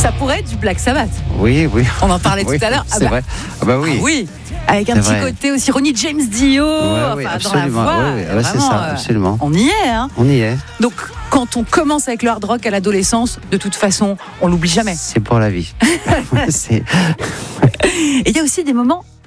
Ça pourrait être du Black Sabbath. Oui. On en parlait tout à l'heure. C'est vrai. Ah bah oui. Ah oui. Avec un C'est petit vrai. côté aussi Ronnie James Dio, Oui, dans la absolument. voix. Oui, c'est Vraiment, ça, absolument. On y est, hein. On y est. Donc, quand on commence avec le hard rock à l'adolescence, de toute façon, on l'oublie jamais. C'est pour la vie. Et il y a aussi des moments